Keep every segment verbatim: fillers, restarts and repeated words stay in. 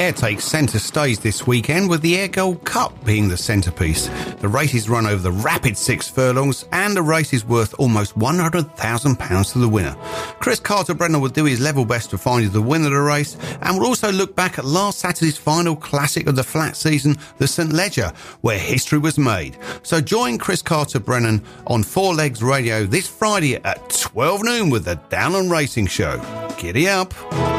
Air takes centre stage this weekend with the Air Gold Cup being the centrepiece. The race is run over the rapid six furlongs and the race is worth almost one hundred thousand pounds to the winner. Chris Carter-Brennan will do his level best to find you the winner of the race and will also look back at last Saturday's final classic of the flat season, the St Leger, where history was made. So join Chris Carter-Brennan on Four Legs Radio this Friday at twelve noon with the Downland Racing Show. Giddy up.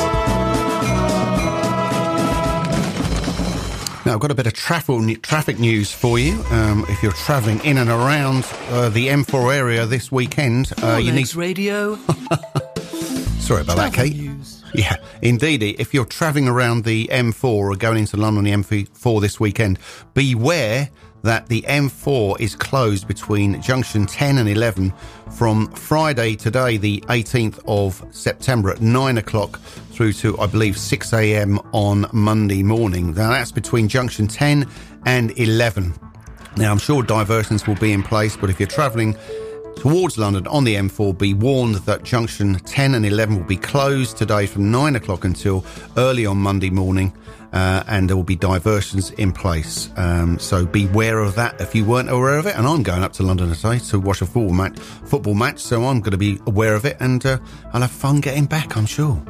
Now, I've got a bit of traffic traffic news for you. Um, if you're travelling in and around uh, the M four area this weekend, uh, you need radio. Sorry about that, Kate. News. Yeah, indeed. If you're travelling around the M four or going into London, the M four this weekend, beware that the M four is closed between junction ten and eleven from Friday today, the eighteenth of September at nine o'clock through to, I believe, six a.m. on Monday morning. Now, that's between junction ten and eleven. Now, I'm sure diversions will be in place, but if you're travelling towards London on the M four, be warned that junction ten and eleven will be closed today from nine o'clock until early on Monday morning. Uh, and there will be diversions in place. Um, so beware of that if you weren't aware of it. And I'm going up to London today to watch a football match, football match so I'm going to be aware of it and uh, I'll have fun getting back, I'm sure.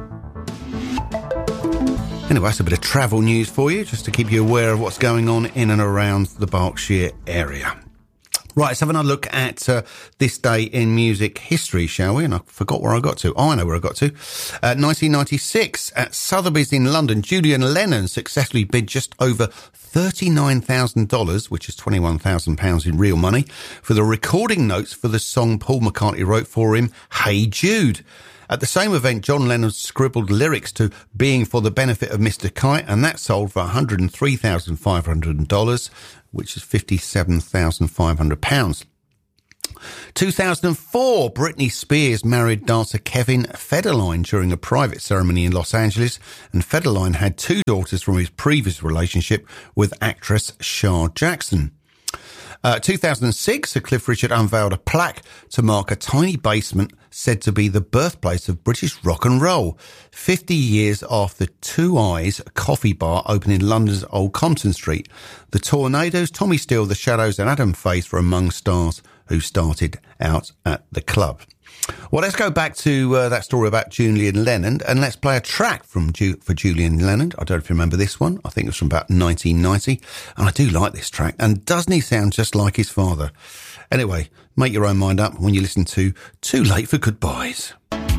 Anyway, that's a bit of travel news for you, just to keep you aware of what's going on in and around the Berkshire area. Right, let's have another look at uh, this day in music history, shall we? And I forgot where I got to. Oh, I know where I got to. Uh, nineteen ninety-six, at Sotheby's in London, Julian Lennon successfully bid just over thirty-nine thousand dollars, which is twenty-one thousand pounds in real money, for the recording notes for the song Paul McCartney wrote for him, Hey Jude. At the same event, John Lennon scribbled lyrics to Being for the Benefit of Mister Kite, and that sold for one hundred three thousand five hundred dollars, which is fifty-seven thousand five hundred pounds. two thousand four, Britney Spears married dancer Kevin Federline during a private ceremony in Los Angeles, and Federline had two daughters from his previous relationship with actress Shar Jackson. Uh, two thousand six, Sir Cliff Richard unveiled a plaque to mark a tiny basement said to be the birthplace of British rock and roll, fifty years after Two Eyes Coffee Bar opened in London's Old Compton Street. The Tornadoes, Tommy Steele, The Shadows and Adam Faith were among stars who started out at the club. Well, let's go back to uh, that story about Julian Lennon and let's play a track from Ju- for Julian Lennon. I don't know if you remember this one. I think it was from about nineteen ninety. And I do like this track. And doesn't he sound just like his father? Anyway, make your own mind up when you listen to Too Late for Goodbyes.